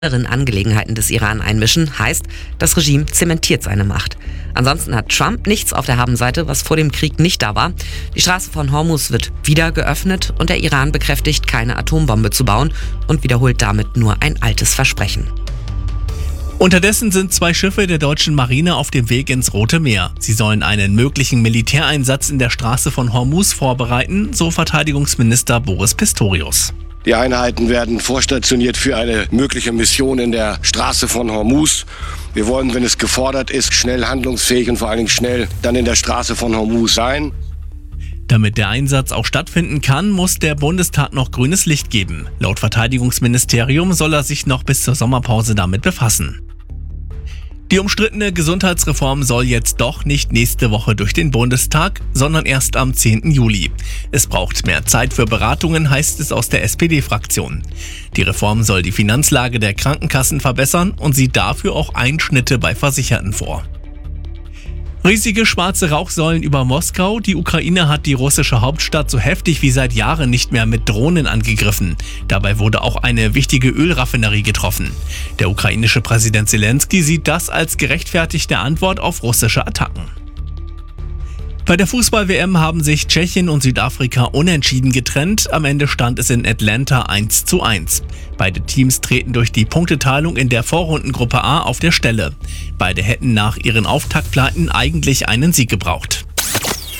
inneren Angelegenheiten des Iran einmischen, heißt, das Regime zementiert seine Macht. Ansonsten hat Trump nichts auf der Habenseite, was vor dem Krieg nicht da war. Die Straße von Hormuz wird wieder geöffnet und der Iran bekräftigt, keine Atombombe zu bauen und wiederholt damit nur ein altes Versprechen. Unterdessen sind 2 Schiffe der deutschen Marine auf dem Weg ins Rote Meer. Sie sollen einen möglichen Militäreinsatz in der Straße von Hormuz vorbereiten, so Verteidigungsminister Boris Pistorius. Die Einheiten werden vorstationiert für eine mögliche Mission in der Straße von Hormuz. Wir wollen, wenn es gefordert ist, schnell handlungsfähig und vor allen Dingen schnell dann in der Straße von Hormuz sein. Damit der Einsatz auch stattfinden kann, muss der Bundestag noch grünes Licht geben. Laut Verteidigungsministerium soll er sich noch bis zur Sommerpause damit befassen. Die umstrittene Gesundheitsreform soll jetzt doch nicht nächste Woche durch den Bundestag, sondern erst am 10. Juli. Es braucht mehr Zeit für Beratungen, heißt es aus der SPD-Fraktion. Die Reform soll die Finanzlage der Krankenkassen verbessern und sieht dafür auch Einschnitte bei Versicherten vor. Riesige schwarze Rauchsäulen über Moskau. Die Ukraine hat die russische Hauptstadt so heftig wie seit Jahren nicht mehr mit Drohnen angegriffen. Dabei wurde auch eine wichtige Ölraffinerie getroffen. Der ukrainische Präsident Zelensky sieht das als gerechtfertigte Antwort auf russische Attacken. Bei der Fußball-WM haben sich Tschechien und Südafrika unentschieden getrennt. Am Ende stand es in Atlanta 1:1. Beide Teams treten durch die Punkteteilung in der Vorrundengruppe A auf der Stelle. Beide hätten nach ihren Auftaktpleiten eigentlich einen Sieg gebraucht.